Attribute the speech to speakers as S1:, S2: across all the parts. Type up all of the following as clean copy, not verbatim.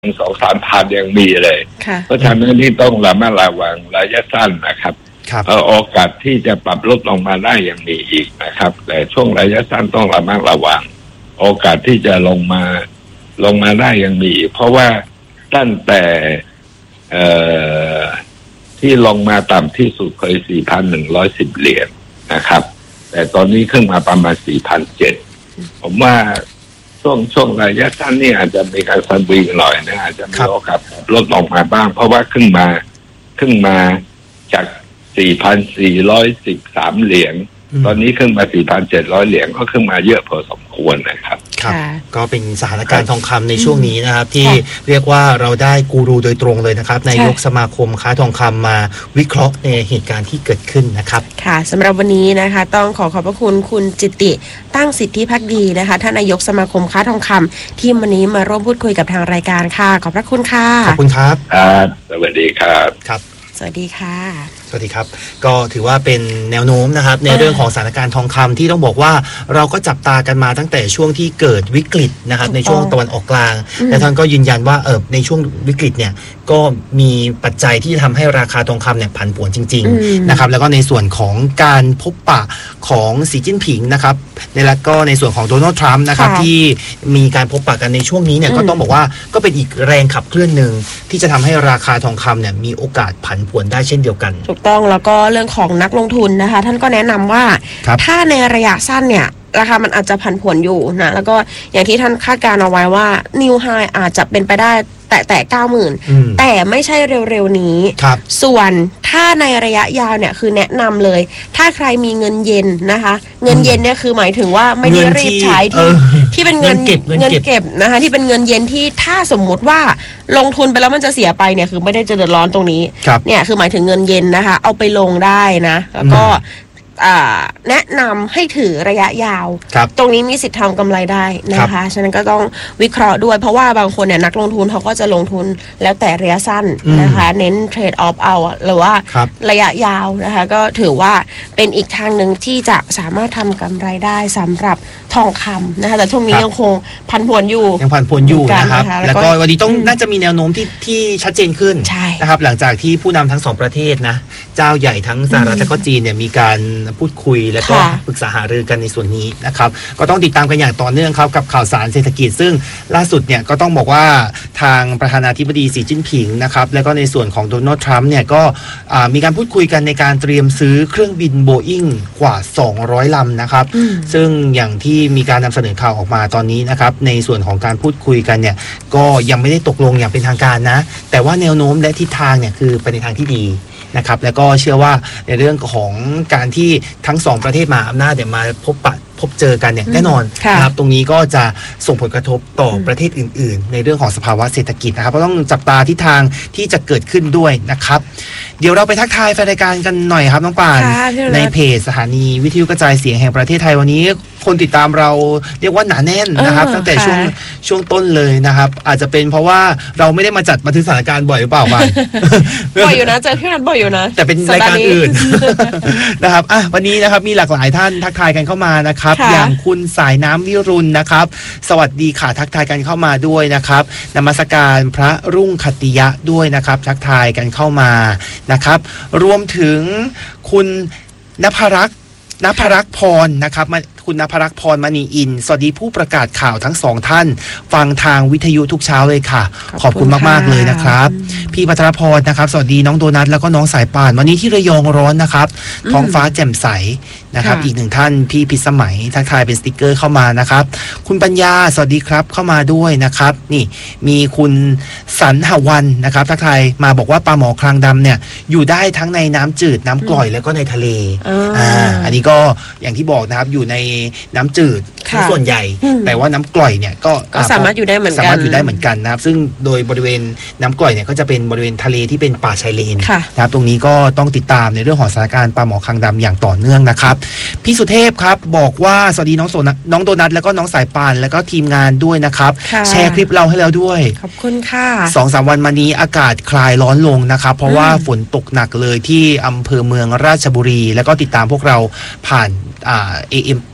S1: 2-3 พันยังมีเลยเพราะฉะนั้นนี่ต้องระมัดระวังระยะสั้นนะครับโอกาสที่จะปรับลดลงมาได้ยังมีอีกนะครับแต่ช่วงระยะสั้นต้องระมัดระวังโอกาสที่จะลงมาได้ยังมีเพราะว่าตั้งแต่ที่ลงมาต่ำที่สุดเคย 4,110 เหรียญนะครับแต่ตอนนี้ขึ้นมาประมาณ 4,700 ผมว่าช่วงระยะสั้นนี่อาจจะมีการซันวิงหน่อยนะอาจจะมีโอกาสลดลงมาบ้างเพราะว่าขึ้นมาจาก 4,413 เหรียญตอนนี้ขึ้นมา 4,700 เหรียญก็ขึ้นมาเยอะพอสมควรนะครับ
S2: ครับก็เป็นสถานการณ์ทองคำในช่วงนี้นะครับที่เรียกว่าเราได้กูรูโดยตรงเลยนะครับนายกสมาคมค้าทองคำมาวิเคราะห์ในเหตุการณ์ที่เกิดขึ้นนะครับ
S3: ค่ะสำหรับวันนี้นะคะต้องขอบพระคุณคุณจิตติตั้งสิทธิภักดีนะคะท่านนายกสมาคมค้าทองคำที่วันนี้มาร่วมพูดคุยกับทางรายการค่ะขอบพระคุณค่ะ
S2: ขอบคุณครับ
S1: สวัสดีครับ
S2: ครับ
S3: สวัสดีค่ะ
S2: สวัสดีครับก็ถือว่าเป็นแนวโน้มนะครับในเรื่องของสถานการณ์ทองคำที่ต้องบอกว่าเราก็จับตากันมาตั้งแต่ช่วงที่เกิดวิกฤตนะครับในช่วงตะวันออกกลางและท่านก็ยืนยันว่าในช่วงวิกฤตเนี่ยก็มีปัจจัยที่ทำให้ราคาทองคำเนี่ยผันผวนจริงๆนะครับแล้วก็ในส่วนของการพบปะของสีจิ้นผิงนะครับแล้วก็ในส่วนของโดนัลด์ทรัมป์นะครับที่มีการพบปะกันในช่วงนี้เนี่ยก็ต้องบอกว่าก็เป็นอีกแรงขับเคลื่อนหนึ่งที่จะทำให้ราคาทองคำเนี่ยมีโอกาสผันผวนได้เช่นเดียวกัน
S3: ถูกต้องแล้วก็เรื่องของนักลงทุนนะคะท่านก็แนะนำว่าถ้าในระยะสั้นเนี่ยราคามันอาจจะผันผวนอยู่นะแล้วก็อย่างที่ท่านคาดการเอาไว้ว่านิวไฮอาจจะเป็นไปได้แต่ 90,000 แต่ไม่ใช่เร็วๆนี้ส่วนถ้าในระยะยาวเนี่ยคือแนะนำเลยถ้าใครมีเงินเย็นนะคะเงินเย็นเนี่ยคือหมายถึงว่าไม่ได้รีบใช้ที่เป็นเงินเก็บนะคะที่เป็นเงินเย็นที่ถ้าสมมุติว่าลงทุนไปแล้วมันจะเสียไปเนี่ยคือไม่ได้จะเดือดร้อนตรงนี้เนี่ยคือหมายถึงเงินเย็นนะคะเอาไปลงได้นะแล้วก็แนะนำให้ถือระยะยาวตรงนี้มีสิทธิ์ทำกำไรได้นะคะฉะนั้นก็ต้องวิเคราะห์ด้วยเพราะว่าบางคนเนี่ยนักลงทุนเขาก็จะลงทุนแล้วแต่ระยะสั้นนะคะเน้นเทรดออฟเอาหรือว่าระยะยาวนะคะก็ถือว่าเป็นอีกทางหนึ่งที่จะสามารถทำกำไรได้สำหรับทองคำนะคะแต่ช่วงนี้ยังคงผันผวนอยู่
S2: นะครับแล้วก็วันนี้ต้องน่าจะมีแนวโน้มที่ชัดเจนขึ้นนะครับหลังจากที่ผู้นำทั้งสองประเทศนะเจ้าใหญ่ทั้งสหรัฐและก็จีนเนี่ยมีการพูดคุยและก็ปรึกษาหารือกันในส่วนนี้นะครับก็ต้องติดตามกันอย่างต่อเนื่องครับกับข่าวสารเศรษฐกิจซึ่งล่าสุดเนี่ยก็ต้องบอกว่าทางประธานาธิบดีสีจิ้นผิงนะครับแล้วก็ในส่วนของโดนัลด์ทรัมป์เนี่ยก็มีการพูดคุยกันในการเตรียมซื้อเครื่องบินโบอิ้งกว่า200 ลำนะครับซึ่งอย่างที่มีการนำเสนอข่าวออกมาตอนนี้นะครับในส่วนของการพูดคุยกันเนี่ยก็ยังไม่ได้ตกลงอย่างเป็นทางการนะแต่ว่าแนวโน้มและทิศทางเนี่ยคือไปในทางที่ดีนะครับแล้วก็เชื่อว่าในเรื่องของการที่ทั้งสองประเทศมาอำนาจเนี่ยมาพบเจอกันเนี่ยแน่นอนนะครับตรงนี้ก็จะส่งผลกระทบต่อประเทศอื่นๆในเรื่องของสภาวะเศรษฐกิจนะครับก็ต้องจับตาทิศทางที่จะเกิดขึ้นด้วยนะครับเดี๋ยวเราไปทักทายแฟนรายการกันหน่อยครับน้องป่านในเพจสถานีวิทยุกระจายเสียงแห่งประเทศไทยวันนี้คนติดตามเราเรียกว่าหนาแน่นนะครับตั้งแต่ช่วงต้นเลยนะครับอาจจะเป็นเพราะว่าเราไม่ได้มาจัดบันทึกสถานการณ์บ่อยหรือเปล่ามา
S3: บ่อยอยู่นะเจอพี่นัทบ่อยอยู่นะ
S2: แต่เป็นรายการอื่นนะครับวันนี้นะครับมีหลากหลายท่านทักทายกันเข้ามานะครับอย่างคุณสายน้ำวิรุณนะครับสวัสดีค่ะทักทายกันเข้ามาด้วยนะครับนมัสการพระรุ่งขติยะด้วยนะครับทักทายกันเข้ามานะครับรวมถึงคุณนภรักษ์พรนะครับคุณนภรักษ์พรมณีอินสวัสดีผู้ประกาศข่าวทั้งสองท่านฟังทางวิทยุทุกเช้าเลยค่ะขอบคุณมากๆเลยนะครับพี่พัทรพรนะครับสวัสดีน้องโดนัทแล้วก็น้องสายป่านวันนี้ที่ระยองร้อนนะครับท้องฟ้าแจ่มใสนะครับอีกหนึ่งท่านพี่พิสมัยทักทายเป็นสติกเกอร์เข้ามานะครับคุณปัญญาสวัสดีครับเข้ามาด้วยนะครับนี่มีคุณสันหวันนะครับทักทายมาบอกว่าปลาหมอคางดำเนี่ยอยู่ได้ทั้งในน้ำจืดน้ำกร่อยแล้วก็ในทะเลอันนี้ก็อย่างที่บอกนะครับอยู่ในน้ำจืดส่วนใหญ่แต่ว่าน้ำกร่อยเนี่ยก็
S3: สามารถอยู่ได้เหมือน
S2: กันนะครับซึ่งโดยบริเวณน้ำกร่อยเนี่ยก็จะเป็นบริเวณทะเลที่เป็นป่าชายเลนนะครับตรงนี้ก็ต้องติดตามในเรื่องของสถานการณ์ปลาหมอคางดำอย่างต่อเนื่องนะครับพี่สุเทพครับบอกว่าสวัสดีน้องโดนัทแล้วก็น้องสายป่านแล้วก็ทีมงานด้วยนะครับแชร์คลิปเราให้แล้วด้วย
S3: ขอบคุณค่ะ
S2: 2-3 วันมานี้อากาศคลายร้อนลงนะครับเพราะว่าฝนตกหนักเลยที่อำเภอเมืองราชบุรีแล้วก็ติดตามพวกเราผ่านAM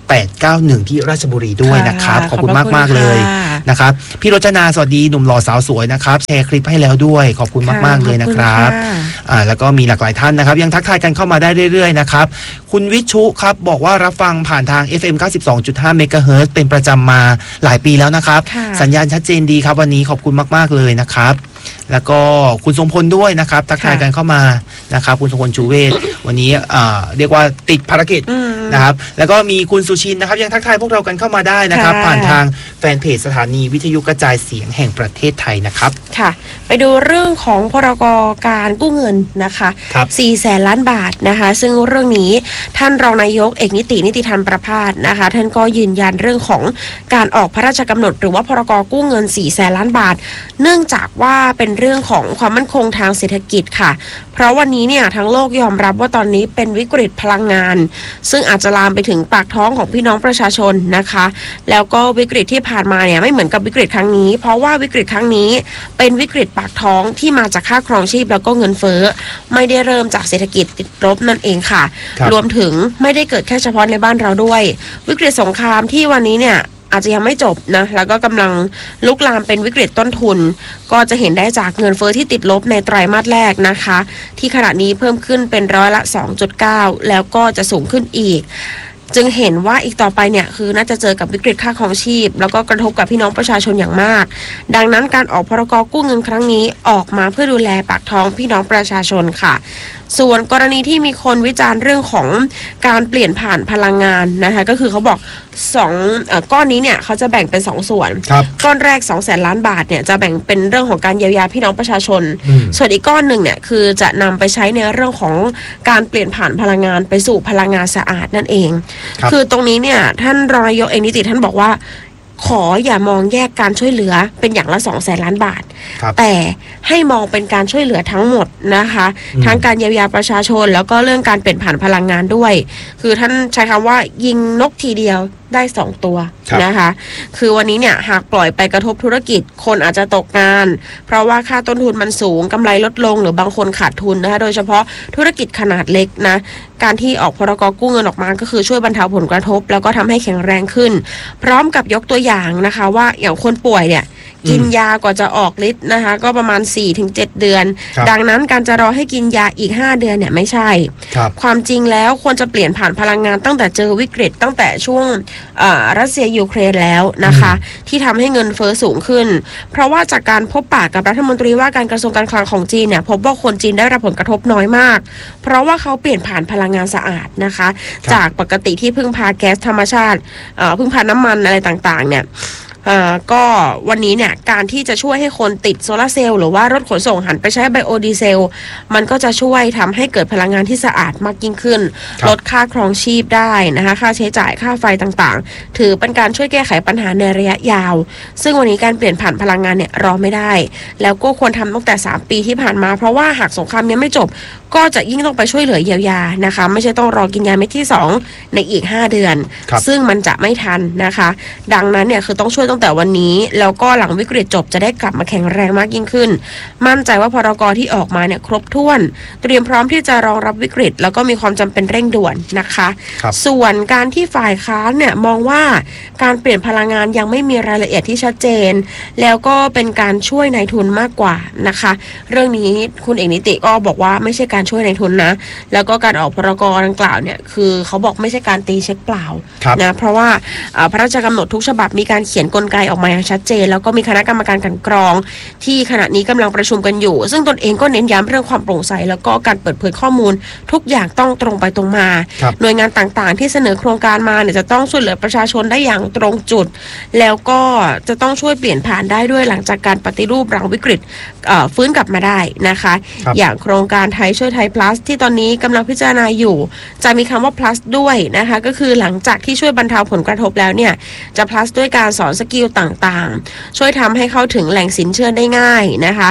S2: 891ที่ราชบุรีด้วยนะครับขอบคุณมากๆเลยนะครับพี่รจนาสวัสดีหนุ่มหล่อสาวสวยนะครับแชร์คลิปให้แล้วด้วยขอบคุณมากๆเลยนะครับแล้วก็มีหลากหลายท่านนะครับยังทักทายกันเข้ามาได้เรื่อยๆนะครับคุณวิชุครับบอกว่ารับฟังผ่านทาง FM 92.5 เมกะเฮิรตซ์เป็นประจำมาหลายปีแล้วนะครับสัญญาณชัดเจนดีครับวันนี้ขอบคุณมากๆเลยนะครับแล้วก็คุณทรงพลด้วยนะครับทักทายกันเข้ามานะครับคุณทรงพลชูเวศวันนี้เรียกว่าติดภารกิจนะครับแล้วก็มีคุณสุชินนะครับยังทักทายพวกเรากันเข้ามาได้นะครับผ่านทางแฟนเพจสถานีวิทยุกระจายเสียงแห่งประเทศไทยนะครับ
S3: ค่ะไปดูเรื่องของพรก.การกู้เงินนะคะ400,000 ล้านบาทนะคะซึ่งเรื่องนี้ท่านรองนายกเอกนิติธรรมประภาสนะคะท่านก็ยืนยันเรื่องของการออกพระราชกำหนดหรือว่าพรก.กู้เงิน400,000 ล้านบาทเนื่องจากว่าเป็นเรื่องของความมั่นคงทางเศรษฐกิจค่ะเพราะวันนี้เนี่ยทั้งโลกยอมรับว่าตอนนี้เป็นวิกฤตพลังงานซึ่งอาจจะลามไปถึงปากท้องของพี่น้องประชาชนนะคะแล้วก็วิกฤตที่ผ่านมาเนี่ยไม่เหมือนกับวิกฤตครั้งนี้เพราะว่าวิกฤตครั้งนี้เป็นวิกฤตปากท้องที่มาจากค่าครองชีพแล้วก็เงินเฟ้อไม่ได้เริ่มจากเศรษฐกิจติดลบนั่นเองค่ะรวมถึงไม่ได้เกิดแค่เฉพาะในบ้านเราด้วยวิกฤตสงครามที่วันนี้เนี่ยอาจจะยังไม่จบนะแล้วก็กำลังลุกลามเป็นวิกฤตต้นทุนก็จะเห็นได้จากเงินเฟ้อที่ติดลบในไตรมาสแรกนะคะที่ขณะนี้เพิ่มขึ้นเป็น2.9%แล้วก็จะสูงขึ้นอีกจึงเห็นว่าอีกต่อไปเนี่ยคือน่าจะเจอกับวิกฤตค่าครองชีพแล้วก็กระทบกับพี่น้องประชาชนอย่างมากดังนั้นการออกพรก.กู้เงินครั้งนี้ออกมาเพื่อดูแลปากท้องพี่น้องประชาชนค่ะส่วนกรณีที่มีคนวิจารณ์เรื่องของการเปลี่ยนผ่านพลังงานนะคะก็คือเขาบอกก้อนนี้เนี่ยเขาจะแบ่งเป็น2ส่วนก้อนแรก200,000 ล้านบาทเนี่ยจะแบ่งเป็นเรื่องของการเยียวยาพี่น้องประชาชนส่วนอีกก้อนหนึ่งเนี่ยคือจะนำไปใช้ในเรื่องของการเปลี่ยนผ่านพลังงานไปสู่พลังงานสะอาดนั่นเองคือตรงนี้เนี่ยท่านรองนายกเอกนิติท่านบอกว่าขออย่ามองแยกการช่วยเหลือเป็นอย่างละ200,000 ล้านบาทแต่ให้มองเป็นการช่วยเหลือทั้งหมดนะคะทั้งการเยียวยาประชาชนแล้วก็เรื่องการเปลี่ยนผ่านพลังงานด้วยคือท่านใช้คำว่ายิงนกทีเดียวได้2ตัวนะคะคือวันนี้เนี่ยหากปล่อยไปกระทบธุรกิจคนอาจจะตกงานเพราะว่าค่าต้นทุนมันสูงกำไรลดลงหรือบางคนขาดทุนนะคะโดยเฉพาะธุรกิจขนาดเล็กนะการที่ออกพรก.กู้เงินออกมาก็คือช่วยบรรเทาผลกระทบแล้วก็ทำให้แข็งแรงขึ้นพร้อมกับยกตัวอย่างนะคะว่าอย่างคนป่วยเนี่ยกินยากว่าจะออกฤทธิ์นะคะก็ประมาณ 4-7 เดือนดังนั้นการจะรอให้กินยาอีก5 เดือนเนี่ยไม่ใช่ความจริงแล้วควรจะเปลี่ยนผ่านพลังงานตั้งแต่เจอวิกฤตตั้งแต่ช่วงรัสเซียยูเครนแล้วนะคะที่ทำให้เงินเฟ้อสูงขึ้นเพราะว่าจากการพบปะกับรัฐมนตรีว่าการกระทรวงการคลังของจีนเนี่ยพบว่าคนจีนได้รับผลกระทบน้อยมากเพราะว่าเขาเปลี่ยนผ่านพลังงานสะอาดนะคะจากปกติที่พึ่งพาแก๊สธรรมชาติพึ่งพาน้ำมันอะไรต่างๆเนี่ยก็วันนี้เนี่ยการที่จะช่วยให้คนติดโซลาร์เซลล์หรือว่ารถขนส่งหันไปใช้ไบโอดีเซลมันก็จะช่วยทำให้เกิดพลังงานที่สะอาดมากยิ่งขึ้นลดค่าครองชีพได้นะคะค่าใช้จ่ายค่าไฟต่างๆถือเป็นการช่วยแก้ไขปัญหาในระยะยาวซึ่งวันนี้การเปลี่ยนผ่านพลังงานเนี่ยรอไม่ได้แล้วก็ควรทำตั้งแต่3 ปีที่ผ่านมาเพราะว่าหากสงครามยังไม่จบก็จะยิ่งต้องไปช่วยเหลือเยียวยานะคะไม่ใช่ต้องรอกินยาเม็ดที่2ในอีก5 เดือนซึ่งมันจะไม่ทันนะคะดังนั้นเนี่ยคือต้องช่วยตั้งแต่วันนี้แล้วก็หลังวิกฤตจบจะได้กลับมาแข็งแรงมากยิ่งขึ้นมั่นใจว่าพรก.ที่ออกมาเนี่ยครบถ้วนเตรียมพร้อมที่จะรองรับวิกฤตแล้วก็มีความจำเป็นเร่งด่วนนะคะส่วนการที่ฝ่ายค้านเนี่ยมองว่าการเปลี่ยนพลังงานยังไม่มีรายละเอียดที่ชัดเจนแล้วก็เป็นการช่วยนายทุนมากกว่านะคะเรื่องนี้คุณเอกนิติก็บอกว่าไม่ใช่การช่วยนายทุนนะแล้วก็การออกพรก.ดังกล่าวเนี่ยคือเขาบอกไม่ใช่การตีเช็คเปล่านะเพราะว่าพระราชกำหนดทุกฉบับมีการเขียนกลไกออกมาอย่างชัดเจนแล้วก็มีคณะกรรมการกลั่นกรองที่ขณะนี้กำลังประชุมกันอยู่ซึ่งตนเองก็เน้นย้ำเรื่องความโปร่งใสแล้วก็การเปิดเผยข้อมูลทุกอย่างต้องตรงไปตรงมาหน่วยงานต่างๆที่เสนอโครงการมาเนี่ยจะต้องช่วยเหลือประชาชนได้อย่างตรงจุดแล้วก็จะต้องช่วยเปลี่ยนผ่านได้ด้วยหลังจากการปฏิรูปหลังวิกฤตฟื้นกลับมาได้นะคะอย่างโครงการไทยช่วยไทย plus ที่ตอนนี้กำลังพิจารณาอยู่จะมีคำว่า plus ด้วยนะคะก็คือหลังจากที่ช่วยบรรเทาผลกระทบแล้วเนี่ยจะ plus ด้วยการสอนสกิลต่างๆช่วยทำให้เข้าถึงแหล่งสินเชื่อได้ง่ายนะคะ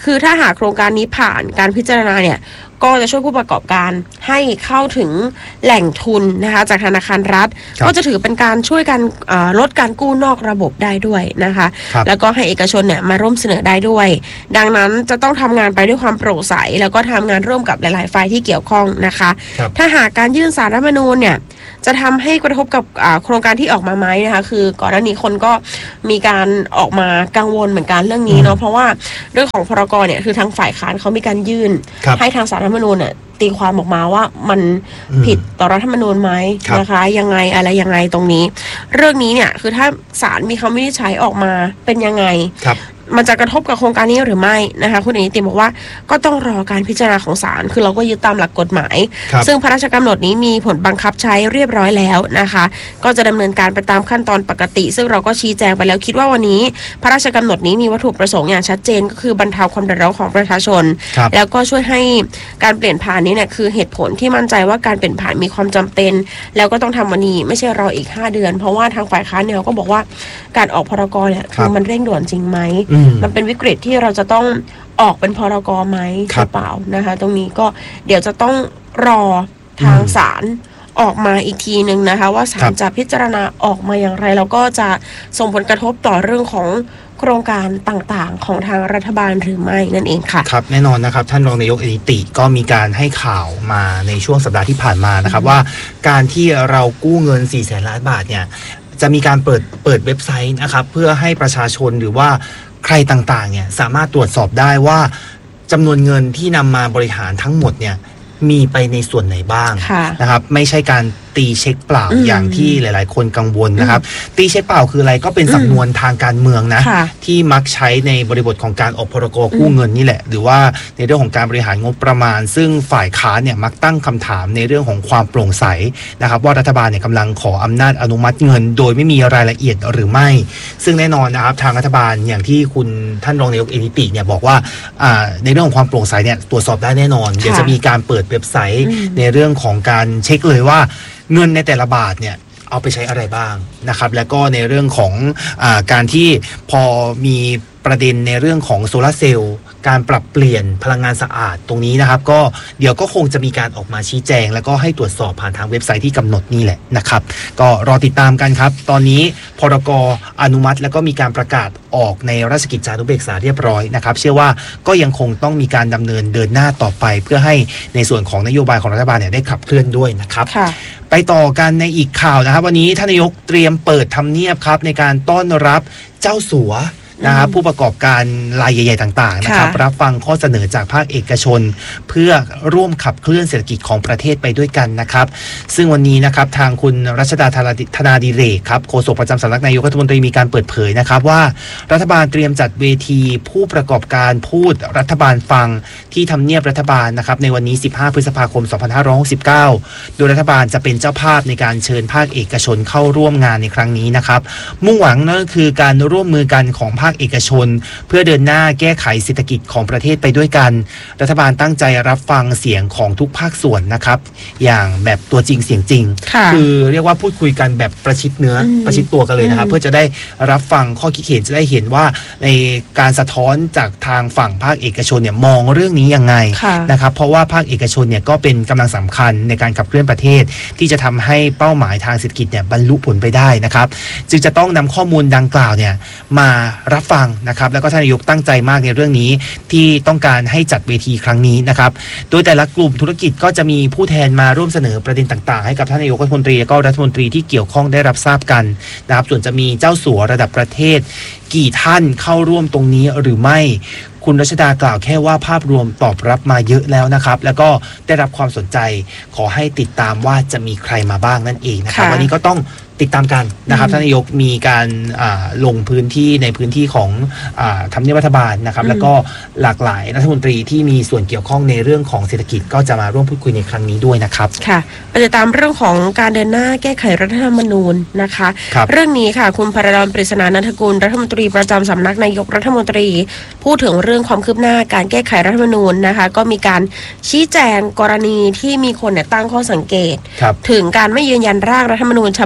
S3: คือถ้าหากโครงการนี้ผ่านการพิจารณาเนี่ยก็จะช่วยผู้ประกอบการให้เข้าถึงแหล่งทุนนะคะจากธนาคารรัฐก็จะถือเป็นการช่วยกันลดการกู้นอกระบบได้ด้วยนะคะแล้วก็ให้เอกชนเนี่ยมาร่วมเสนอได้ด้วยดังนั้นจะต้องทำงานไปด้วยความโปร่งใสแล้วก็ทำงานร่วมกับหลายๆฝ่ายที่เกี่ยวข้องนะคะถ้าหากการยื่นศาลรัฐธรรมนูญเนี่ยจะทำให้กระทบกับโครงการที่ออกมาไหมนะคะคือก่อนหน้านี้คนก็มีการออกมากังวลเหมือนกันเรื่องนี้เนาะเพราะว่าเรื่องของพรกเนี่ยคือทางฝ่ายค้านเขามีการยื่นให้ทางศาลรัฐธรรมนูญเนี่ยตีความออกมาว่ามันผิดต่อรัฐธรรมนูญไหมนะคะยังไงอะไรยังไงตรงนี้เรื่องนี้เนี่ยคือถ้าศาลมีคำวินิจฉัยออกมาเป็นยังไงมันจะกระทบกับโครงการนี้หรือไม่นะคะคุณนิติบอกว่าก็ต้องรอการพิจารณาของศาลคือเราก็ยึดตามหลักกฎหมายซึ่งพระราชกำหนดนี้มีผลบังคับใช้เรียบร้อยแล้วนะคะก็จะดำเนินการไปตามขั้นตอนปกติซึ่งเราก็ชี้แจงไปแล้วคิดว่าวันนี้พระราชกำหนดนี้มีวัตถุประสงค์อย่างชัดเจนก็คือบรรเทาความเดือดร้อนของประชาชนแล้วก็ช่วยให้การเปลี่ยนผ่านนี้เนี่ยคือเหตุผลที่มั่นใจว่าการเปลี่ยนผ่านมีความจำเป็นแล้วก็ต้องทำวันนี้ไม่ใช่รออีก5 เดือนเพราะว่าทางฝ่ายค้านเนี่ยก็บอกว่าการออกพรกเนี่ยคือมันเร่งด่วนจริงไหมมันเป็นวิกฤตที่เราจะต้องออกเป็นพรกไหมหรือเปล่านะคะตรงนี้ก็เดี๋ยวจะต้องรอทางศาลออกมาอีกทีนึงนะคะว่าศาลจะพิจารณาออกมาอย่างไรแล้วก็จะส่งผลกระทบต่อเรื่องของโครงการต่างๆของทางรัฐบาลหรือไม่นั่นเองค่ะ
S2: ครับแน่นอนนะครับท่านรองนายกอนิติก็มีการให้ข่าวมาในช่วงสัปดาห์ที่ผ่านมานะครับว่าการที่เรากู้เงิน 400,000 ล้านบาทเนี่ยจะมีการเปิดเว็บไซต์นะครับเพื่อให้ประชาชนหรือว่าใครต่างๆเนี่ยสามารถตรวจสอบได้ว่าจำนวนเงินที่นำมาบริหารทั้งหมดเนี่ยมีไปในส่วนไหนบ้างนะครับไม่ใช่การตีเช็คเปล่าอย่างที่หลายๆคนกังวลนะครับตีเช็คเปล่าคืออะไรก็เป็นสำนวนทางการเมืองนะที่มักใช้ในบริบทของการออกพรกกู้เงินนี่แหละหรือว่าในเรื่องของการบริหารงบประมาณซึ่งฝ่ายค้านเนี่ยมักตั้งคำถามในเรื่องของความโปร่งใสนะครับว่ารัฐบาลเนี่ยกำลังขออำนาจอนุมัติเงินโดยไม่มีรายละเอียดหรือไม่ซึ่งแน่นอนนะครับทางรัฐบาลอย่างที่คุณท่านรองนายกอนิติเนี่ยบอกว่าในเรื่องของความโปร่งใสเนี่ยตรวจสอบได้แน่นอนเดี๋ยวจะมีการเปิดเว็บไซต์ในเรื่องของการเช็คเลยว่าเงินในแต่ละบาทเนี่ยเอาไปใช้อะไรบ้างนะครับแล้วก็ในเรื่องของการที่พอมีประเด็นในเรื่องของโซลาร์เซลล์การปรับเปลี่ยนพลังงานสะอาดตรงนี้นะครับก็เดี๋ยวก็คงจะมีการออกมาชี้แจงแล้วก็ให้ตรวจสอบผ่านทางเว็บไซต์ที่กำหนดนี่แหละนะครับก็รอติดตามกันครับตอนนี้พรก.อนุมัติแล้วก็มีการประกาศออกในราชกิจจานุเบกษาเรียบร้อยนะครับเชื่อว่าก็ยังคงต้องมีการดำเนินหน้าต่อไปเพื่อให้ในส่วนของนโยบายของรัฐบาลเนี่ยได้ขับเคลื่อนด้วยนะครับไปต่อกันในอีกข่าวนะครับวันนี้ท่านนายกเตรียมเปิดทำเนียบครับในการต้อนรับเจ้าสัวนะครับผู้ประกอบการรายใหญ่ๆต่างๆนะครับรับฟังข้อเสนอจากภาคเอกชนเพื่อร่วมขับเคลื่อนเศรษฐกิจของประเทศไปด้วยกันนะครับซึ่งวันนี้นะครับทางคุณรัชดาธนาดิเรกครับโฆษกประจำสำนักนายกรัฐมนตรีมีการเปิดเผยนะครับว่ารัฐบาลเตรียมจัดเวทีผู้ประกอบการพูดรัฐบาลฟังที่ทำเนียบรัฐบาลนะครับในวันนี้15 พฤษภาคม 2569โดยรัฐบาลจะเป็นเจ้าภาพในการเชิญภาคเอกชนเข้าร่วมงานในครั้งนี้นะครับมุ่งหวังนั่นก็คือการร่วมมือกันของภาคเอกชนเพื่อเดินหน้าแก้ไขเศรษฐกิจของประเทศไปด้วยกันรัฐบาลตั้งใจรับฟังเสียงของทุกภาคส่วนนะครับอย่างแบบตัวจริงเสียงจริงคือเรียกว่าพูดคุยกันแบบประชิดเนื้อประชิดตัวกันเลยนะครับเพื่อจะได้รับฟังข้อคิดเห็นจะได้เห็นว่าในการสะท้อนจากทางฝั่งภาคเอกชนเนี่ยมองเรื่องนี้ยังไงนะครับเพราะว่าภาคเอกชนเนี่ยก็เป็นกำลังสำคัญในการขับเคลื่อนประเทศที่จะทำให้เป้าหมายทางเศรษฐกิจเนี่ยบรรลุผลไปได้นะครับจึงจะต้องนำข้อมูลดังกล่าวเนี่ยมารับฟังนะครับแล้วก็ท่านนายกตั้งใจมากในเรื่องนี้ที่ต้องการให้จัดเวทีครั้งนี้นะครับโดยแต่ละกลุ่มธุรกิจก็จะมีผู้แทนมาร่วมเสนอประเด็นต่างๆให้กับท่านนายกรัฐมนตรีและก็รัฐมนตรีที่เกี่ยวข้องได้รับทราบกันนะครับส่วนจะมีเจ้าสัวระดับประเทศกี่ท่านเข้าร่วมตรงนี้หรือไม่คุณรัชดากล่าวแค่ว่าภาพรวมตอบรับมาเยอะแล้วนะครับแล้วก็ได้รับความสนใจขอให้ติดตามว่าจะมีใครมาบ้างนั่นเองนะครับวันนี้ก็ต้องติดตามกันนะครับท่านนายกมีการลงพื้นที่ในพื้นที่ของทำเนียบรัฐบาลนะครับแล้วก็หลากหลายรัฐมนตรีที่มีส่วนเกี่ยวข้องในเรื่องของเศรษฐกิจก็จะมาร่วมพูดคุยในครั้งนี้ด้วยนะครับค่ะไปติดตามเรื่องของการเดินหน้าแก้ไขรัฐธรรมนูญนะคะเรื่องนี้ค่ะคุณพรดล ปริศนานันทกุลรัฐมนตรีประจำสำนักนายกรัฐมนตรีพูดถึงเรื่องความคืบหน้าการแก้ไขรัฐธรรมนูญนะคะก็มีการชี้แจงกรณีที่มีคนตั้งข้อสังเกตถึงการไม่ยืนยันร่างรัฐธรรมนูญฉบับเดิม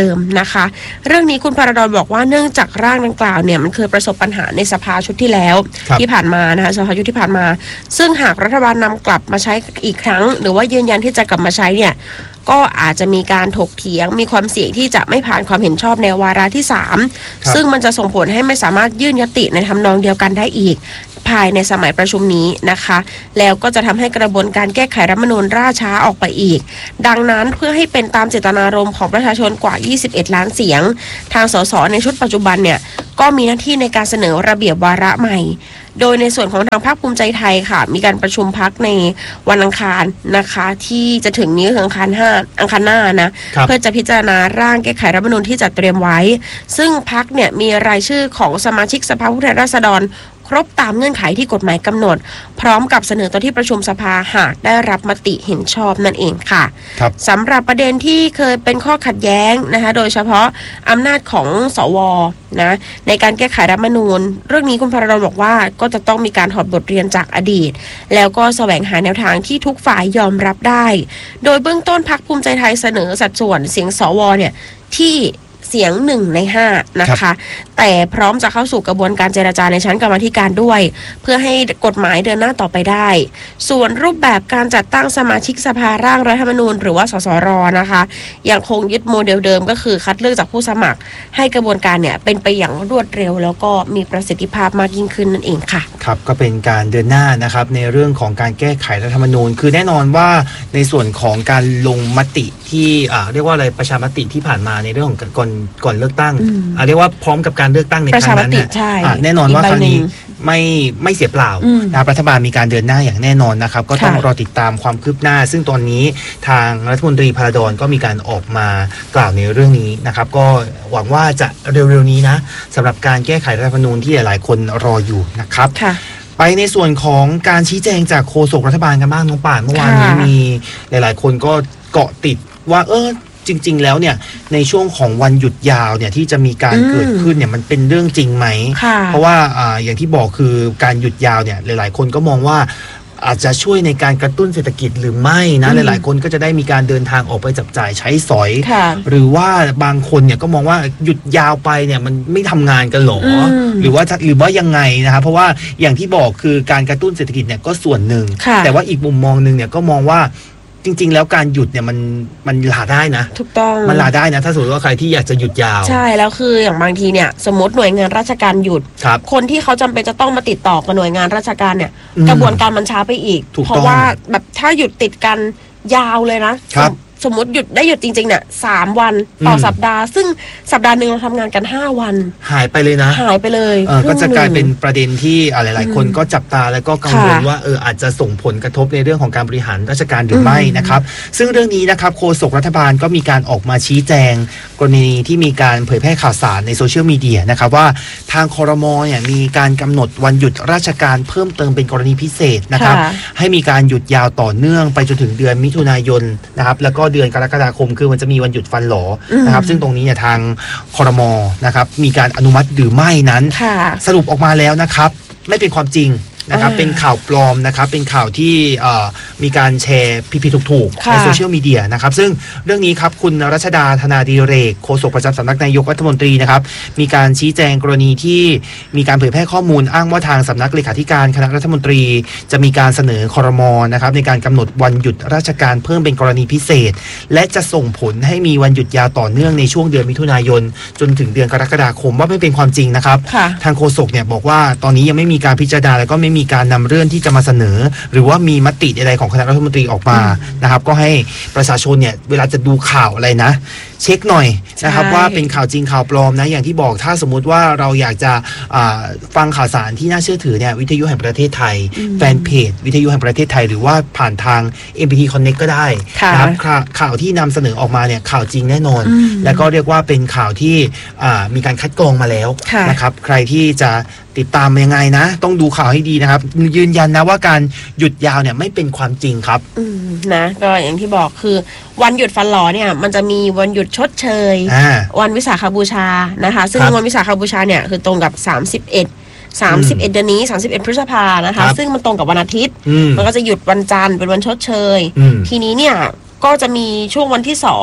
S3: มนะคะเรื่องนี้คุณพาราดอนบอกว่าเนื่องจากร่างดังกล่าวเนี่ยมันเคยประสบปัญหาในสภาชุดที่แล้วที่ผ่านมานะคะสภาชุดที่ผ่านมาซึ่งหากรัฐบาลนำกลับมาใช้อีกครั้งหรือว่ายืนยันที่จะกลับมาใช้เนี่ยก็อาจจะมีการถกเถียงมีความเสี่ยงที่จะไม่ผ่านความเห็นชอบในวาระที่3ซึ่งมันจะส่งผลให้ไม่สามารถยื่นยติในทำนองเดียวกันได้อีกภายในสมัยประชุมนี้นะคะแล้วก็จะทำให้กระบวนการแก้ไขรัฐธรรมนูญล่าช้าออกไปอีกดังนั้นเพื่อให้เป็นตามเจตนารมณ์ของประชาชนกว่า21ล้านเสียงทางสสในชุดปัจจุบันเนี่ยก็มีหน้าที่ในการเสนอระเบียบวาระใหม่โดยในส่วนของทางพรรคภูมิใจไทยค่ะมีการประชุมพรรคในวันอังคารนะคะที่จะถึงนี้คืออังคารหน้านะเพื่อจะพิจารณาร่างแก้ไขรัฐธรรมนูญที่จัดเตรียมไว้ซึ่งพรรคเนี่ยมีรายชื่อของสมาชิกสภาผู้แทนราษฎรครบตามเงื่อนไขที่กฎหมายกำหนดพร้อมกับเสนอต่อที่ประชุมสภาหากได้รับมติเห็นชอบนั่นเองค่ะสำหรับประเด็นที่เคยเป็นข้อขัดแย้งนะคะโดยเฉพาะอำนาจของสวนะในการแก้ไขรัฐธรรมนูญเรื่องนี้คุณพาราดอนบอกว่าก็จะต้องมีการถอดบทเรียนจากอดีตแล้วก็แสวงหาแนวทางที่ทุกฝ่ายยอมรับได้โดยเบื้องต้นพรรคภูมิใจไทยเสนอสัดส่วนเสียงสวเนี่ยที่เสียง1 ใน 5นะคะแต่พร้อมจะเข้าสู่กระบวนการเจรจาในชั้นกรรมาธิการด้วยเพื่อให้กฎหมายเดินหน้าต่อไปได้ส่วนรูปแบบการจัดตั้งสมาชิกสภาร่างรัฐธรรมนูญหรือว่าสสรนะคะยังคงยึดโมเดลเดิมก็คือคัดเลือกจากผู้สมัครให้กระบวนการเนี่ยเป็นไปอย่างรวดเร็วแล้วก็มีประสิทธิภาพมากยิ่งขึ้นนั่นเองค่ะ
S2: ครับก็เป็นการเดินหน้านะครับในเรื่องของการแก้ไขรัฐธรรมนูญคือแน่นอนว่าในส่วนของการลงมติที่เรียกว่าอะไรประชามติที่ผ่านมาในเรื่องของก่อนเลือกตั้งเรียกว่าพร้อมกับการเลือกตั้งในครั้งนั้นแน่นอนว่าครั้งนี้ไม่เสียเปล่านะรัฐบาลมีการเดินหน้าอย่างแน่นอนนะครับก็ต้องรอติดตามความคืบหน้าซึ่งตอนนี้ทางรัฐมนตรีพาราดอนก็มีการออกมากล่าวในเรื่องนี้นะครับก็หวังว่าจะเร็วๆนี้นะสำหรับการแก้ไขรัฐธรรมนูญที่หลายๆคนรออยู่นะครับไปในส่วนของการชี้แจงจากโฆษกรัฐบาลกันบ้างน้องป่านเมื่อวานนี้มีหลายๆคนก็เกาะติดว่าจริงๆแล้วเนี่ยในช่วงของวันหยุดยาวเนี่ยที่จะมีการเกิดขึ้นเนี่ยมันเป็นเรื่องจริงไหมเพราะว่าอย่างที่บอกคือการหยุดยาวเนี่ยหลายๆคนก็มองว่าอาจจะช่วยในการกระตุ้นเศรษฐกิจหรือไม่นะหลายๆคนก็จะได้มีการเดินทางออกไปจับจ่ายใช้สอยหรือว่าบางคนเนี่ยก็มองว่าหยุดยาวไปเนี่ยมันไม่ทำงานกันหรอหรือว่ายังไงนะครับเพราะว่าอย่างที่บอกคือการกระตุ้นเศรษฐกิจเนี่ยก็ส่วนหนึ่งแต่ว่าอีกมุมมองนึงเนี่ยก็มองว่าจริงๆแล้วการหยุดเนี่ยมันลาได้นะ
S3: ถูกต้อง
S2: มันลาได้นะถ้าสมมติว่าใครที่อยากจะหยุดยาว
S3: ใช่แล้วคืออย่างบางทีเนี่ยสมมติหน่วยงานราชการหยุดคนที่เขาจำเป็นจะต้องมาติดต่อกับหน่วยงานราชการเนี่ยกระบวนการมันช้าไปอีกเพราะว่าแบบถ้าหยุดติดกันยาวเลยนะสมมติหยุดจริงๆเนี่ย3 วันต่อสัปดาห์ซึ่งสัปดาห์นึงเราทำงานกัน5 วัน
S2: หายไปเลยนะ
S3: หายไปเลย
S2: ก็จะกลายเป็นประเด็นที่หลายๆคนก็จับตาแล้วก็กังวลว่าอาจจะส่งผลกระทบในเรื่องของการบริหารราชการหรือไม่นะครับซึ่งเรื่องนี้นะครับโฆษกรัฐบาลก็มีการออกมาชี้แจงกรณีที่มีการเผยแพร่ข่าวสารในโซเชียลมีเดียนะครับว่าทางครม.เนี่ยมีการกำหนดวันหยุดราชการเพิ่มเติมเป็นกรณีพิเศษนะครับให้มีการหยุดยาวต่อเนื่องไปจนถึงเดือนมิถุนายนนะครับแล้วก็เดือนกรกฎาคมคือมันจะมีวันหยุดฟันหลอนะครับซึ่งตรงนี้เนี่ยทางครม.นะครับมีการอนุมัติหรือไม่นั้นสรุปออกมาแล้วนะครับไม่เป็นความจริงนะครับเป็นข่าวปลอมนะครับเป็นข่าวที่มีการแชร์ผิดๆถูกๆในโซเชียลมีเดียนะครับซึ่งเรื่องนี้ครับคุณรัชดาธนาดิเรกโฆษกประจำสำนักนายกรัฐมนตรีนะครับมีการชี้แจงกรณีที่มีการเผยแพร่ข้อมูลอ้างว่าทางสำนักเลขาธิการคณะรัฐมนตรีจะมีการเสนอครม.นะครับในการกำหนดวันหยุดราชการเพิ่มเป็นกรณีพิเศษและจะส่งผลให้มีวันหยุดยาวต่อเนื่องในช่วงเดือนมิถุนายนจนถึงเดือนกรกฎาคมว่าไม่เป็นความจริงนะครับทางโฆษกเนี่ยบอกว่าตอนนี้ยังไม่มีการพิจารณาแล้วก็ไม่มีการนำเรื่องที่จะมาเสนอหรือว่ามีมติใดๆของคณะรัฐมนตรีออกมานะครับก็ให้ประชาชนเนี่ยเวลาจะดูข่าวอะไรนะเช็คหน่อยนะครับว่าเป็นข่าวจริงข่าวปลอมนะอย่างที่บอกถ้าสมมุติว่าเราอยากจะฟังข่าวสารที่น่าเชื่อถือเนี่ยวิทยุแห่งประเทศไทยแฟนเพจวิทยุแห่งประเทศไทยหรือว่าผ่านทาง MPT Connect ก็ได้นะครับข่าวที่นำเสนอออกมาเนี่ยข่าวจริงแน่นอนแล้วก็เรียกว่าเป็นข่าวที่มีการคัดกรองมาแล้วนะครับใครที่จะติดตามยังไงนะต้องดูข่าวให้ดีนะครับยืนยันนะว่าการหยุดยาวเนี่ยไม่เป็นความจริงครับ
S3: นะก็อย่างที่บอกคือวันหยุดฟันหลอเนี่ยมันจะมีวันหยุดชดเชยวันวิสาขบูชานะคะซึ่งวันวิสาขบูชาเนี่ยคือตรงกับ31เดือนนี้31พฤษภานะคะซึ่งมันตรงกับวันอาทิตย์มันก็จะหยุดวันจันทร์เป็นวันชดเชยทีนี้เนี่ยก็จะมีช่วงวันที่2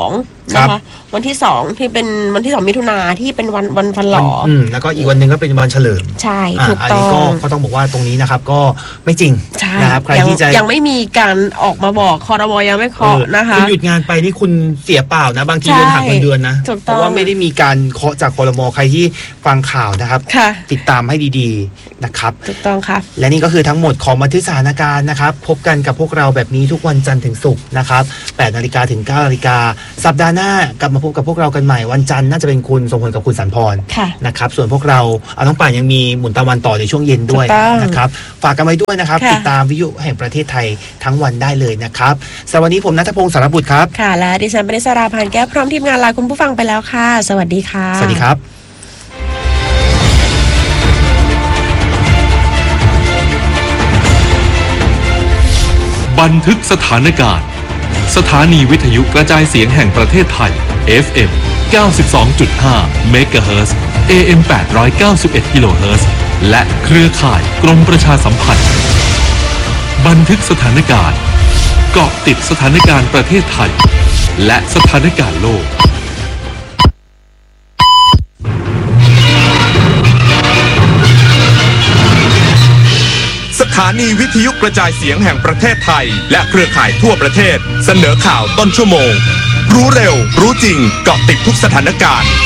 S3: นะคะวันที่2ที่เป็นวันที่2มิถุนาที่เป็นวันฟันหล่อ
S2: แล้วก็อีกวันหนึ่งก็เป็นวันเฉลิม
S3: ใช่ถูกต้อง
S2: ก็ต้องบอกว่าตรงนี้นะครับก็ไม่จริงนะครับใครที่จะ
S3: ยังไม่มีการออกมาบอกครม.ยังไม่เคาะนะคะ
S2: คุณหยุดงานไปนี่คุณเสียเปล่านะบางทีเดือนหักเงินเดือนนะเพราะว่าไม่ได้มีการเคาะจากครม.ใครที่ฟังข่าวนะครับติดตามให้ดีๆนะครับ
S3: ถูกต้องครับ
S2: และนี่ก็คือทั้งหมดของบันทึกสถานการณ์นะครับพบกันกับพวกเราแบบนี้ทุกวันจันทร์ถึงศุกร์นะครับ 8 นาฬิกาถึง 9 นาฬิกาสัปดาห์หน้ากลับมาพบกับพวกเรากันใหม่วันจันทร์น่าจะเป็นคุณทรงพลกับคุณสันพรนะครับส่วนพวกเราน้องป่านยังมีหมุนตะวันต่อในช่วงเย็นด้วยนะครับฝากกันไว้ด้วยนะครับติดตามวิทยุแห่งประเทศไทยทั้งวันได้เลยนะครับสวัสดีผมณัฐพงศ์สารบุตรครับ
S3: ค่ะและดิฉันปริศราพานแก้วพร้อมทีมงานลาคุณผู้ฟังไปแล้วค่ะสวัสดีค่ะ
S2: สวัสดีครับ
S4: บันทึกสถานการณ์สถานีวิทยุกระจายเสียงแห่งประเทศไทย FM 92.5 เมกะเฮิรตซ์ AM 891 กิโลเฮิรตซ์และเครือข่ายกรมประชาสัมพันธ์บันทึกสถานการณ์เกาะติดสถานการณ์ประเทศไทยและสถานการณ์โลก
S5: สถานีวิทยุกระจายเสียงแห่งประเทศไทยและเครือข่ายทั่วประเทศเสนอข่าวต้นชั่วโมงรู้เร็วรู้จริงเกาะติดทุกสถานการณ์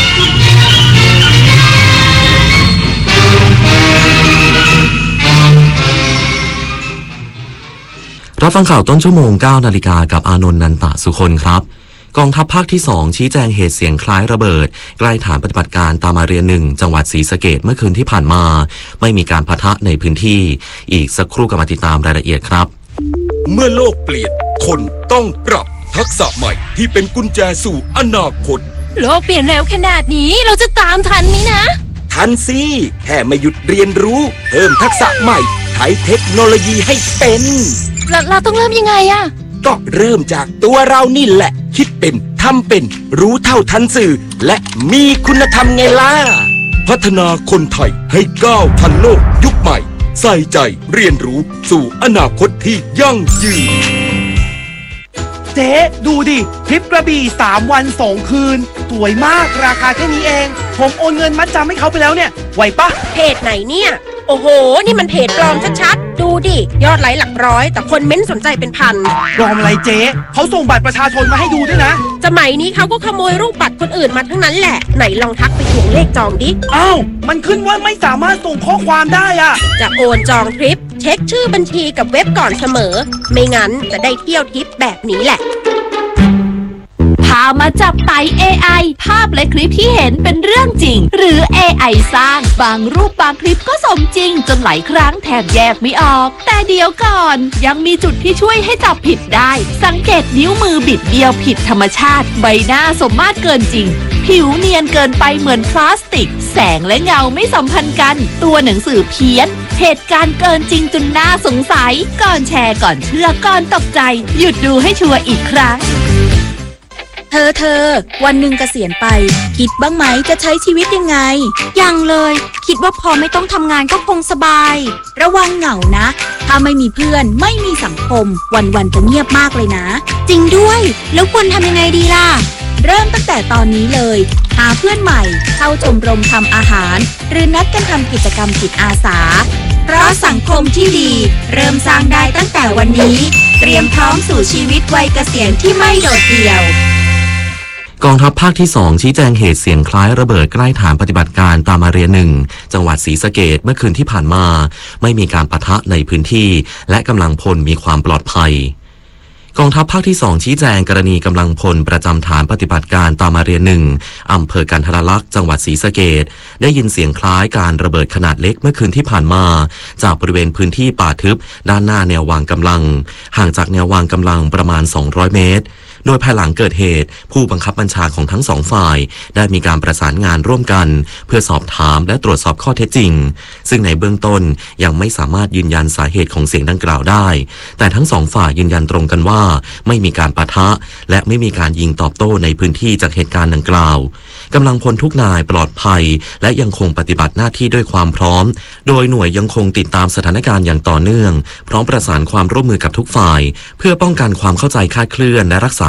S6: รับฟังข่าวต้นชั่วโมง 9 นาฬิกากับอานนท์ นันตะสุคนครับกองทัพภาคที่2ชี้แจงเหตุเสียงคล้ายระเบิดใกล้ฐานปฏิบัติการตามาเรียน1จังหวัดศรีสะเกษเมื่อคืนที่ผ่านมาไม่มีการปะทะในพื้นที่อีกสักครู่กลับมาติดตามรายละเอียดครับ
S5: เมื่อโลกเปลี่ยนคนต้องปรับทักษะใหม่ที่เป็นกุญแจสู่อนาคต
S7: โลกเปลี่ยนเร็วขนาดนี้เราจะตามทันไหมนะ
S5: ทันสิแค่ไม่หยุดเรียนรู้เพิ่มทักษะใหม่ใช้เทคโนโลยีให้เป็น
S7: เราต้องเริ่มยังไงอะ
S5: ก็เริ่มจากตัวเรานี่แหละคิดเป็นทำเป็นรู้เท่าทันสื่อและมีคุณธรรมไงล่ะพัฒนาคนไทยให้ก้าวทันโลกยุคใหม่ใส่ใจเรียนรู้สู่อนาคตที่ยั่งยืน
S2: เจ๊ดูดิทริปกระบี่3 วัน 2 คืนสวยมากราคาแค่นี้เองผมโอนเงินมัดจำให้เขาไปแล้วเนี่ยไหวปะ
S3: เพจไหนเนี่ยโอ้โหนี่มันเพจปลอมชัดๆดูดิยอดไลค์หลักร้อยแต่คนเม้นสนใจเป็นพัน
S2: ปลอมอะไรเจ๊เขาส่งบัตรประชาชนมาให้ดูด้วยนะ
S3: สมัยนี้เขาก็ขโมยรูปบัตรคนอื่นมาทั้งนั้นแหละไหนลองทักไปทวงเลขจองดิ
S2: อ้าวมันขึ้นว่าไม่สามารถส่งข้อความได้อะ
S3: จะโอนจองทริปเช็คชื่อบัญชีกับเว็บก่อนเสมอไม่งั้นจะได้เที่ยวทริปแบบนี้แหละ
S7: พามาจับไต่ AI ภาพและคลิปที่เห็นเป็นเรื่องจริงหรือ AI สร้างบางรูปบางคลิปก็สมจริงจนหลายครั้งแทบแยกไม่ออกแต่เดี๋ยวก่อนยังมีจุดที่ช่วยให้จับผิดได้สังเกตนิ้วมือบิดเบี้ยวผิดธรรมชาติใบหน้าสมมาตรเกินจริงผิวเนียนเกินไปเหมือนพลาสติกแสงและเงาไม่สัมพันธ์กันตัวหนังสือเพี้ยนเหตุการณ์เกินจริงจนน่าสงสัยก่อนแชร์ก่อนเชื่อก่อนตกใจหยุดดูให้ชัวร์อีกครั้ง
S8: เธอวันหนึ่งเกษียณไปคิดบ้างไหมจะใช้ชีวิตยังไง
S9: ยังเลยคิดว่าพอไม่ต้องทำงานก็คงสบาย
S8: ระวังเหงานะถ้าไม่มีเพื่อนไม่มีสังคมวันๆจะเงียบมากเลยนะ
S9: จริงด้วยแล้วควรทำยังไงดีล่ะ
S8: เริ่มตั้งแต่ตอนนี้เลยหาเพื่อนใหม่เข้าชมรมทำอาหารหรือนัดกันทำกิจกรรมจิตอาสาเพราะสังคมที่ดีเริ่มสร้างได้ตั้งแต่วันนี้เตรียมพร้อมสู่ชีวิตวัยเกษียณที่ไม่โดดเดี่ยว
S6: กองทัพภาคที่2ชี้แจงเหตุเสียงคล้ายระเบิดใกล้ฐานปฏิบัติการตามาเรียน1จังหวัดศรีสะเกษเมื่อคืนที่ผ่านมาไม่มีการปะทะในพื้นที่และกำลังพลมีความปลอดภัยกองทัพภาคที่2ชี้แจงกรณีกำลังพลประจำฐานปฏิบัติการตามาเรียน1อำเภอกันทรลักษณ์จังหวัดศรีสะเกษได้ยินเสียงคล้ายการระเบิดขนาดเล็กเมื่อคืนที่ผ่านมาจากบริเวณพื้นที่ป่าทึบด้านหน้าแนววางกำลังห่างจากแนววางกำลังประมาณ200 เมตรโดยภายหลังเกิดเหตุผู้บังคับบัญชาของทั้งสองฝ่ายได้มีการประสานงานร่วมกันเพื่อสอบถามและตรวจสอบข้อเท็จจริงซึ่งในเบื้องต้นยังไม่สามารถยืนยันสาเหตุของเสียงดังกล่าวได้แต่ทั้งสองฝ่ายยืนยันตรงกันว่าไม่มีการปะทะและไม่มีการยิงตอบโต้ในพื้นที่จากเหตุการณ์ดังกล่าวกำลังพลทุกนายปลอดภัยและยังคงปฏิบัติหน้าที่ด้วยความพร้อมโดยหน่วยยังคงติดตามสถานการณ์อย่างต่อเนื่องพร้อมประสานความร่วมมือกับทุกฝ่ายเพื่อป้องกันความเข้าใจคลาดเคลื่อนและรักษา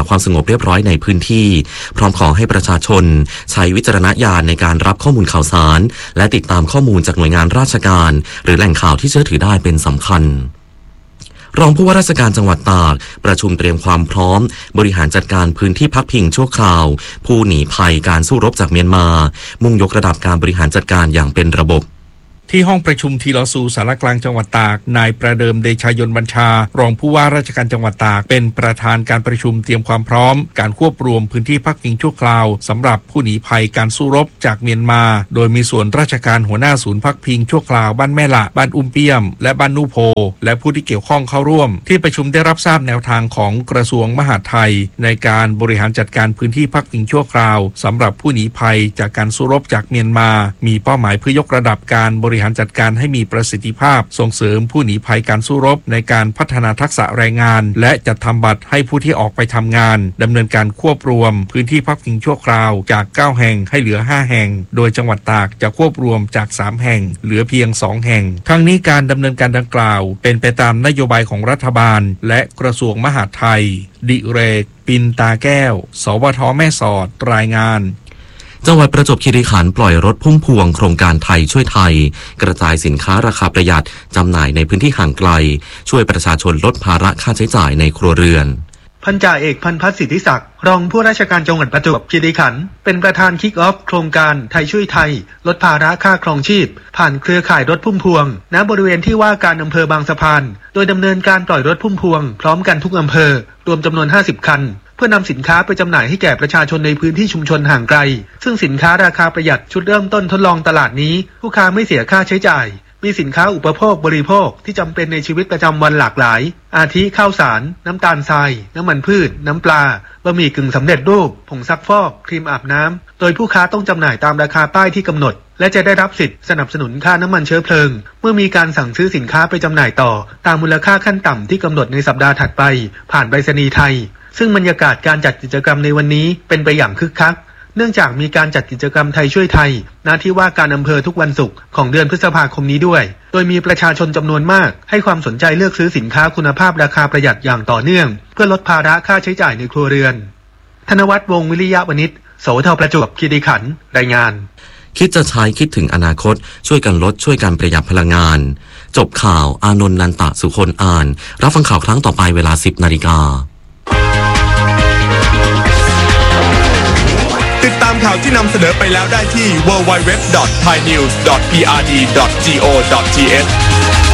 S6: ความสงบเรียบร้อยในพื้นที่พร้อมขอให้ประชาชนใช้วิจารณญาณในการรับข้อมูลข่าวสารและติดตามข้อมูลจากหน่วยงานราชการหรือแหล่งข่าวที่เชื่อถือได้เป็นสำคัญรองผู้ว่าราชการจังหวัดตากประชุมเตรียมความพร้อมบริหารจัดการพื้นที่พักพิงชั่วคราวผู้หนีภัยการสู้รบจากเมียนมามุ่งยกระดับการบริหารจัดการอย่างเป็นระบบ
S10: ที่ห้องประชุมทีลอซูสารกลางจังหวัดตากนายประเดิมเดชายนบัญชารองผู้ว่าราชการจังหวัดตากเป็นประธานการประชุมเตรียมความพร้อมการควบรวมพื้นที่พักพิงชั่วคราวสำหรับผู้หนีภัยการสู้รบจากเมียนมาโดยมีส่วนราชการหัวหน้าศูนย์พักพิงชั่วคราวบ้านแม่ละบ้านอุ้มเปี้ยมและบ้านนูโพและผู้ที่เกี่ยวข้องเข้าร่วมที่ประชุมได้รับทราบแนวทางของกระทรวงมหาดไทยในการบริหารจัดการพื้นที่พักพิงชั่วคราวสำหรับผู้หนีภัยจากการสู้รบจากเมียนมามีเป้าหมายเพื่อยกระดับการบริหารจัดการให้มีประสิทธิภาพส่งเสริมผู้หนีภัยการสู้รบในการพัฒนาทักษะแรงงานและจัดทำบัตรให้ผู้ที่ออกไปทำงานดำเนินการควบรวมพื้นที่พักพิงชั่วคราวจาก9แห่งให้เหลือ5แห่งโดยจังหวัดตากจะควบรวมจาก3แห่งเหลือเพียง2แห่งทั้งนี้การดำเนินการดังกล่าวเป็นไปตามนโยบายของรัฐบาลและกระทรวงมหาดไทยดิเรกปินตาแก้วสวท.แม่สอดรายงาน
S6: จังหวัดประจวบคีรีขันธ์ปล่อยรถพุ่มพวงโครงการไทยช่วยไทยกระจายสินค้าราคาประหยัดจำหน่ายในพื้นที่ห่างไกลช่วยประชาชนลดภาระค่าใช้จ่ายในครัวเรือน
S11: พันจ่าเอกพันพัฒน์สิทธิศักดิ์รองผู้ราชการจังหวัดประจวบคีรีขันธ์เป็นประธานคิกออฟโครงการไทยช่วยไทยลดภาระค่าครองชีพผ่านเครือข่ายรถพุ่มพวงณบริเวณที่ว่าการอำเภอบางสะพานโดยดำเนินการปล่อยรถพุ่มพวงพร้อมกันทุกอำเภอรวมจำนวน50คันเพื่อนำสินค้าไปจำหน่ายให้แก่ประชาชนในพื้นที่ชุมชนห่างไกลซึ่งสินค้าราคาประหยัดชุดเริ่มต้นทดลองตลาดนี้ผู้ค้าไม่เสียค่าใช้จ่ายมีสินค้าอุปโภคบริโภคที่จำเป็นในชีวิตประจำวันหลากหลายอาทิข้าวสารน้ำตาลทรายน้ำมันพืชน้ำปลาบะหมี่กึ่งสำเร็จรูปผงซักฟอกครีมอาบน้ำโดยผู้ค้าต้องจำหน่ายตามราคาป้ายที่กำหนดและจะได้รับสิทธิ์สนับสนุนค่าน้ำมันเชื้อเพลิงเมื่อมีการสั่งซื้อสินค้าไปจำหน่ายต่อตามมูลค่าขั้นต่ำที่กำหนดในสัปดาห์ถัดไปผ่านไปรษณีย์ไทยซึ่งบรรยากาศการจัดกิจกรรมในวันนี้เป็นไปอย่างคึกคักเนื่องจากมีการจัดกิจกรรมไทยช่วยไทยณที่ว่าการอำเภอทุกวันศุกร์ของเดือนพฤษภาคมนี้ด้วยโดยมีประชาชนจำนวนมากให้ความสนใจเลือกซื้อสินค้าคุณภาพราคาประหยัดอย่างต่อเนื่องเพื่อลดภาระค่าใช้จ่ายในครัวเรือนธนวัฒน์วงศ์วิริยะวณิชสวท.ประจวบคีรีขันธ์รายงาน
S6: คิดจะใช้คิดถึงอนาคตช่วยกันลดช่วยกันประหยัดพลังงานจบข่าวอานนท์นันตะสุคนอ่านรับฟังข่าวครั้งต่อไปเวลา 10:00 น.
S12: ติดตามข่าวที่นำเสนอไปแล้วได้ที่ www.thainews.prd.go.th